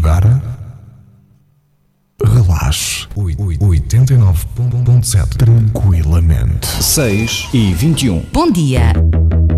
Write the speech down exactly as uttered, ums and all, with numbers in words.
agora, relaxe. oitenta e nove ponto sete. Tranquilamente. seis e vinte e um. Bom dia.